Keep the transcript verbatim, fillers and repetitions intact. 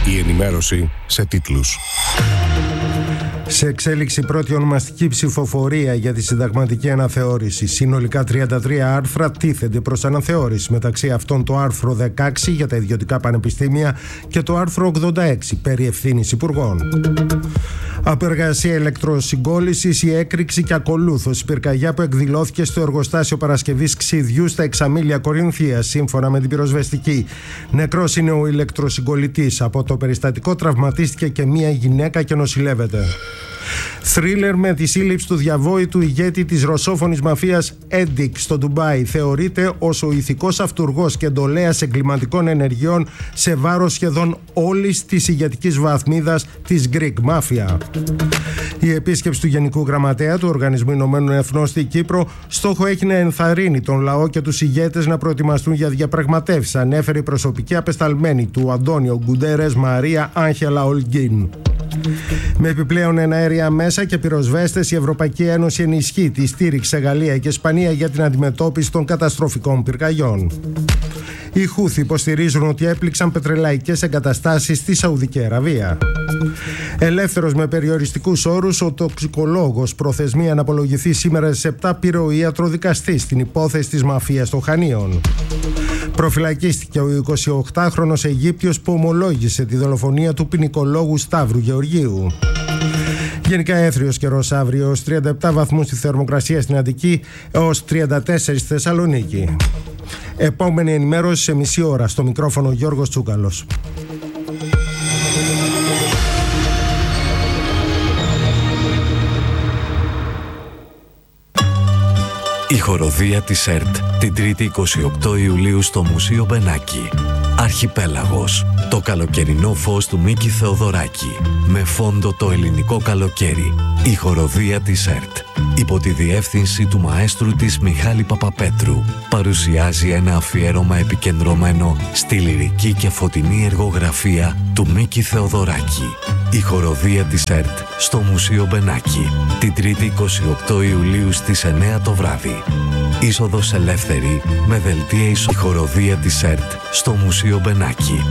Η ενημέρωση σε τίτλους. Σε εξέλιξη πρώτη ονομαστική ψηφοφορία για τη συνταγματική αναθεώρηση. Συνολικά τριάντα τρία άρθρα τίθενται προς αναθεώρηση. Μεταξύ αυτών το άρθρο δεκαέξι για τα ιδιωτικά πανεπιστήμια και το άρθρο ογδόντα έξι περί ευθύνης υπουργών. Απεργασία ηλεκτροσυγκόλλησης, η έκρηξη και ακολούθως η πυρκαγιά που εκδηλώθηκε στο εργοστάσιο παρασκευής ξυδιού στα Εξαμήλια Κορινθίας. Σύμφωνα με την πυροσβεστική, νεκρός είναι ο ηλεκτροσυγκολλητής. Από το περιστατικό τραυματίστηκε και μία γυναίκα και νοσηλεύεται. Θρίλερ με τη σύλληψη του διαβόητου ηγέτη της ρωσόφωνης μαφίας Έντικ στο Ντουμπάι. Θεωρείται ως ο ηθικός αυτουργός και εντολέας εγκληματικών ενεργειών σε βάρος σχεδόν όλης της ηγετικής βαθμίδας της Greek Mafia. Η επίσκεψη του Γενικού Γραμματέα του Οργανισμού Ηνωμένων Εθνών στην Κύπρο στόχο έχει να ενθαρρύνει τον λαό και τους ηγέτες να προετοιμαστούν για διαπραγματεύσεις, ανέφερε η προσωπική απεσταλμένη του Αντώνιο Γκουντέρες Μαρία Άγχελα Ολγκίν. Με επιπλέον εναέρια μέσα και πυροσβέστες, η Ευρωπαϊκή Ένωση ενισχύει τη στήριξη σε Γαλλία και Ισπανία για την αντιμετώπιση των καταστροφικών πυρκαγιών. Οι Χούθι υποστηρίζουν ότι έπληξαν πετρελαϊκές εγκαταστάσεις στη Σαουδική Αραβία. Ελεύθερος με περιοριστικούς όρους, ο τοξικολόγος προθεσμία να απολογηθεί σήμερα στις επτά πήρε ο ιατροδικαστής στην υπόθεση της μαφίας των Χανίων. Προφυλακίστηκε ο εικοσιοκτάχρονος Αιγύπτιος που ομολόγησε τη δολοφονία του ποινικολόγου Σταύρου Γεωργίου. Γενικά έθριος καιρός αύριο, έως τριάντα επτά βαθμούς στη θερμοκρασία στην Αττική, έως τριάντα τέσσερα στη Θεσσαλονίκη. Επόμενη ενημέρωση σε μισή ώρα. Στο μικρόφωνο Γιώργος Τσούκαλος. Η χοροδία της ΕΡΤ την Τρίτη εικοστή ογδόη Ιουλίου στο Μουσείο Μπενάκη. Αρχιπέλαγος. Το καλοκαιρινό φως του Μίκη Θεοδωράκη. Με φόντο το ελληνικό καλοκαίρι. Η χοροδία της ΕΡΤ, υπό τη διεύθυνση του μαέστρου της Μιχάλη Παπαπέτρου, παρουσιάζει ένα αφιέρωμα επικεντρωμένο στη λυρική και φωτεινή εργογραφία του Μίκη Θεοδωράκη. Η χοροδία της ΕΡΤ στο Μουσείο Μπενάκη την Τρίτη εικοστή ογδόη Ιουλίου στις εννέα το βράδυ. Είσοδος ελεύθερη με δελτία εισόδου. Η χοροδία της ΕΡΤ στο Μουσείο Μπενάκη.